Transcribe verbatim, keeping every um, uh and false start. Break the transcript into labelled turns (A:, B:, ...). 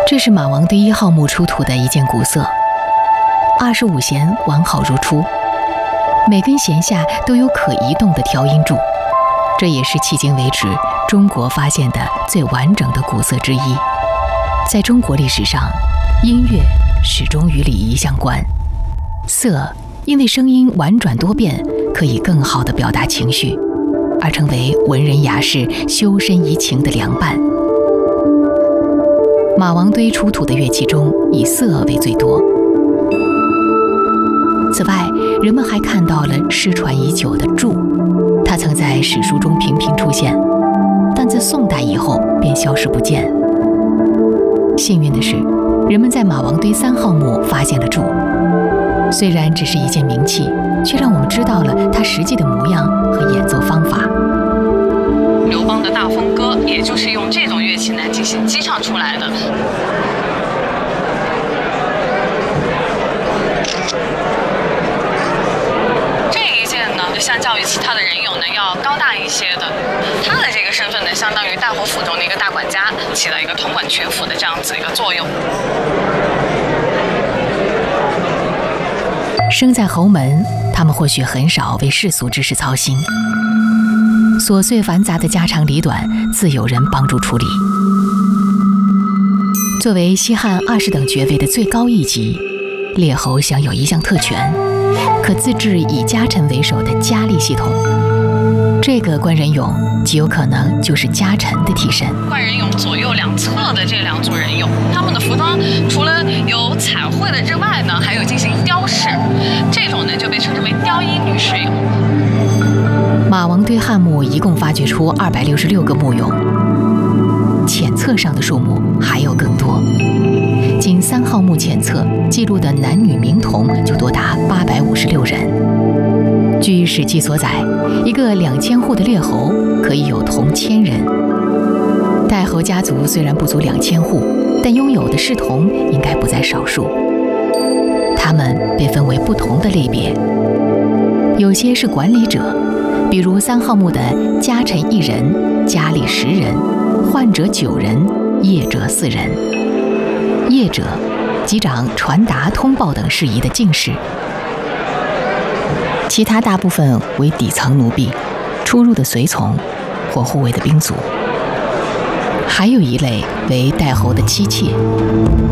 A: 这是马王堆一号墓出土的一件古色，二十五弦完好如初，每根弦下都有可移动的调音柱，这也是迄今为止中国发现的最完整的古色之一。在中国历史上，音乐始终与礼仪相关，瑟因为声音婉转多变，可以更好地表达情绪，而成为文人雅士修身怡情的良伴。马王堆出土的乐器中，以瑟为最多。此外，人们还看到了失传已久的柱，它曾在史书中频频出现，但自宋代以后便消失不见。幸运的是，人们在马王堆三号墓发现了柱，虽然只是一件名器，却让我们知道了它实际的模样和演奏方法。
B: 刘邦的大风歌，也就是用这种乐器来进行击唱出来的。这一件呢，就相较于其他的人俑呢，要高大一些的。他的这个身份呢，相当于大火府中的一个大管家，起到一个统管全府的这样子一个作用。
A: 生在侯门，他们或许很少为世俗之事操心，琐碎繁杂的家长里短，自有人帮助处理。作为西汉二十等爵位的最高一级，列侯享有一项特权，可自制以家臣为首的家吏系统。这个官人俑极有可能就是家臣的替身。
B: 官人俑左右两侧的这两组人俑，他们的服装除了有彩绘的之外呢，还有进行雕饰，这种呢就被称之为雕衣女士俑。
A: 马王堆汉墓一共发掘出二百六十六个墓俑，浅册上的数目还有更多。仅三号墓浅册记录的男女名童就多达八百五十六人。据《史记》所载，一个两千户的列侯可以有童千人。代侯家族虽然不足两千户，但拥有的士童应该不在少数。他们被分为不同的类别，有些是管理者，比如三号墓的家臣一人，家吏十人，宦者九人，业者四人。业者即掌传达、通报等事宜的进士。其他大部分为底层奴婢、出入的随从或护卫的兵卒。还有一类为代侯的妻妾，